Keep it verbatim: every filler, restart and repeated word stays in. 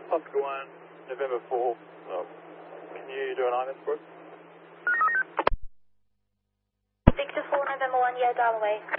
Oscar one, November four. Oh, can you do an I M S for us? Victor four, November one, yeah, dial away.